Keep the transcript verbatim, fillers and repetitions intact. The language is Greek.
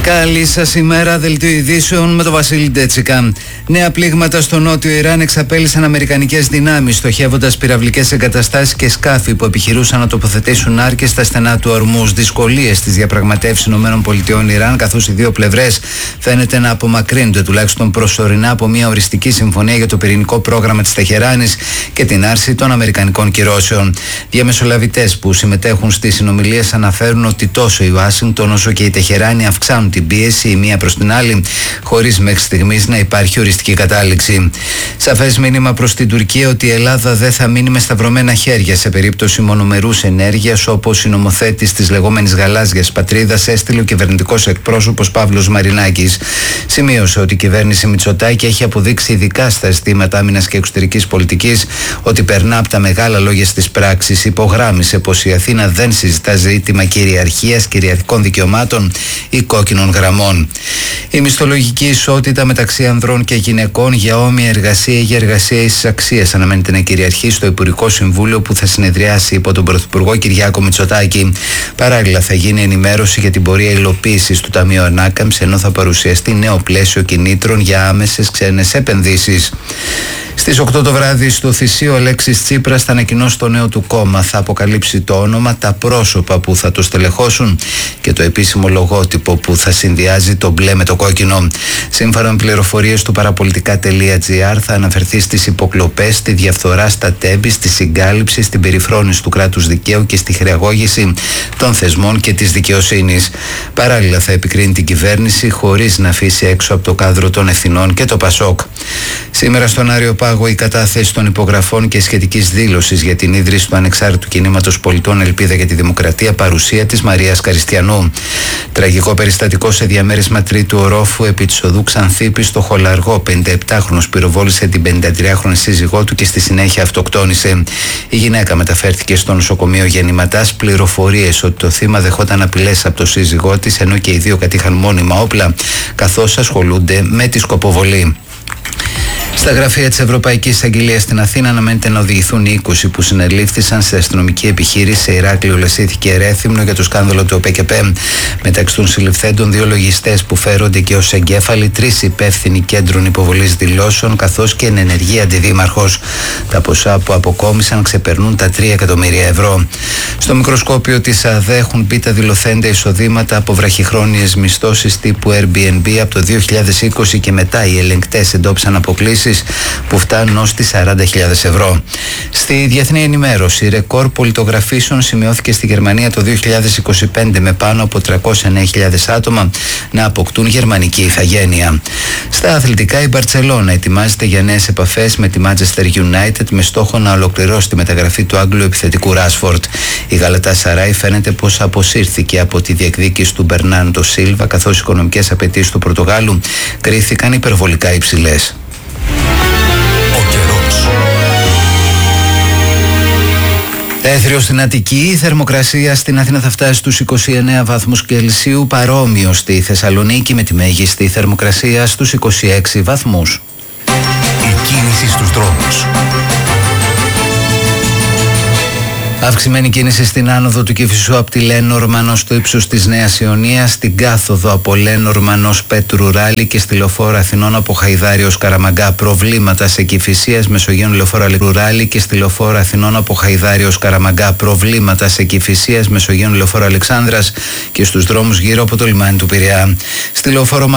Καλή σας ημέρα, δελτίο ειδήσεων με τον Βασίλη Ντέτσικα. Νέα πλήγματα στο νότιο Ιράν εξαπέλυσαν αμερικανικές δυνάμεις, στοχεύοντας πυραυλικές εγκαταστάσεις και σκάφη που επιχειρούσαν να τοποθετήσουν άρκες στα στενά του Ορμούζ. Δυσκολίες στις διαπραγματεύσεις ΗΠΑ-Ιράν, καθώς οι δύο πλευρές φαίνεται να απομακρύνονται τουλάχιστον προσωρινά από μια οριστική συμφωνία για το πυρηνικό πρόγραμμα της Τεχεράνης και την άρση των αμερικανικών κυρώσεων. Διαμεσολαβητές που συμμετέχουν στις συνομιλίες αναφέρουν ότι τόσο η Ουάσιγκτον όσο και η Τεχεράνη αυξάνουν την πίεση η μία προς την άλλη, χωρίς μέχρι στιγμής να υπάρχει οριστική κατάληξη. Σαφές μήνυμα προς την Τουρκία ότι η Ελλάδα δεν θα μείνει με σταυρωμένα χέρια σε περίπτωση μονομερούς ενέργειας, όπως η νομοθέτης της λεγόμενης γαλάζιας πατρίδας έστειλε ο κυβερνητικός εκπρόσωπος Παύλος Μαρινάκης. Σημείωσε ότι η κυβέρνηση Μητσοτάκη έχει αποδείξει, ειδικά στα ζητήματα άμυνας και εξωτερικής πολιτικής, ότι περνά από τα μεγάλα λόγια στις πράξεις. Υπογράμμισε πως η Αθήνα δεν συζητά ζήτημα κυριαρχίας, κυριαρχικών δικαιωμάτων ή κόκκινων γραμμών. Η μισθολογική ισότητα μεταξύ ανδρών και γυναικών για όμοια εργασία ή για εργασία ίσης αξίας αναμένεται να κυριαρχεί στο Υπουργικό Συμβούλιο που θα συνεδριάσει υπό τον Πρωθυπουργό Κυριάκο Μητσοτάκη. Παράλληλα, θα γίνει ενημέρωση για την πορεία υλοποίησης του Ταμείου Ανάκαμψης, ενώ θα παρουσιαστεί νέο πλαίσιο κινήτρων για άμεσες ξένες επενδύσεις. Στις οκτώ το βράδυ στο Θησίο, ο Αλέξης Τσίπρας θα ανακοινώσει το νέο του κόμμα. Θα αποκαλύψει το όνομα, τα πρόσωπα που θα το στελεχώσουν και το επίσημο λογότυπο που θα συνδυάζει το μπλε με το κόκκινο. Σύμφωνα με πληροφορίες του παραπολιτικά τελεία τζι άρ, θα αναφερθεί στις υποκλοπές, στη διαφθορά στα τέμπη, στη συγκάλυψη, στην περιφρόνηση του κράτους δικαίου και στη χρεαγώγηση των θεσμών και της δικαιοσύνης. Παράλληλα, θα επικρίνει την κυβέρνηση χωρίς να αφήσει έξω από το κάδρο των ευθυνών και το Πασόκ. Σήμερα στον Άριο Πάγο, η κατάθεση των υπογραφών και σχετικής δήλωσης για την ίδρυση του Ανεξάρτητου Κινήματος Πολιτών Ελπίδα για τη Δημοκρατία, παρουσία της Μαρίας Καριστιανού. Τραγικό περιστατικό σε διαμέρισμα τρίτου ορόφου επί της οδού Ξανθήπη στο Χολαργό. πενηνταεπτάχρονος πυροβόλησε την πενηντατριάχρονη σύζυγό του και στη συνέχεια αυτοκτόνησε. Η γυναίκα μεταφέρθηκε στο νοσοκομείο γεννηματάς. Πληροφορίες ότι το θύμα δεχόταν απειλές από το σύζυγό της, ενώ και οι δύο κατήχαν μόνιμα όπλα καθώς ασχολούνται με τη σκοποβολή. Στα γραφεία της Ευρωπαϊκής Αγγελίας στην Αθήνα αναμένεται να οδηγηθούν οι είκοσι που συνελήφθησαν σε αστυνομική επιχείρηση σε Ηράκλειο, Λεσίθη και Ρέθυμνο για το σκάνδαλο του ΟΠΕΚΕΠΕ. Μεταξύ των συλληφθέντων, δύο λογιστές που φέρονται και ως εγκέφαλοι, τρεις υπεύθυνοι κέντρων υποβολής δηλώσεων, καθώς και εν ενεργή αντιδήμαρχος. Τα ποσά που αποκόμισαν ξεπερνούν τα τρία εκατομμύρια ευρώ. Στο μικροσκόπιο της ΑΔΕ έχουν μπει τα δηλωθέντα εισοδήματα από βραχυχρόνιες μισθώσεις τύπου Airbnb από το δύο χιλιάδες είκοσι και μετά. Οι ελεγκτές εντόπισαν αποκλήσεις που φτάνουν ως τις σαράντα χιλιάδες ευρώ. Στη διεθνή ενημέρωση, ρεκόρ πολιτογραφήσεων σημειώθηκε στη Γερμανία το δύο χιλιάδες είκοσι πέντε, με πάνω από τριακόσιες εννέα χιλιάδες άτομα να αποκτούν γερμανική ηθαγένεια. Στα αθλητικά, η Μπαρτσελόνα ετοιμάζεται για νέες επαφές με τη Manchester United με στόχο να ολοκληρώσει τη μεταγραφή του Άγγλου επιθετικού Ράσφορντ. Η Γαλατασαράι φαίνεται πως αποσύρθηκε από τη διεκδίκηση του Μπερνάντο Σίλβα, καθώς οι οικονομικές απαιτήσεις του Πορτογάλου κρίθηκαν υπερβολικά υψηλές. Ο καιρός. Έθριο στην Αττική, η θερμοκρασία στην Αθήνα θα φτάσει στους είκοσι εννέα βαθμούς Κελσίου, παρόμοιο στη Θεσσαλονίκη με τη μέγιστη θερμοκρασία στους είκοσι έξι βαθμούς. Η κίνηση στους δρόμους. Αυξημένη κίνηση στην άνοδο του Κηφισού από τη Λέnormand ως το ύψος της Νέας Ιωνίας, στην κάθοδο από Λέnormand ως Πέτρου Ράλη και στη λεωφόρο Αθηνών από Χαϊδάρη ως Καραμαγκά. Προβλήματα σε Κηφισίας Μεσογείων λεωφόρο Ράλη και στη λεωφόρο Αθηνών από Χαϊδάρη ως Καραμαγκά. Προβλήματα σε Κηφισίας Μεσογείων λεωφόρο Αλεξάνδρας και στους δρόμους γύρω από το λιμάνι του Πειραιά. Στη λεωφόρο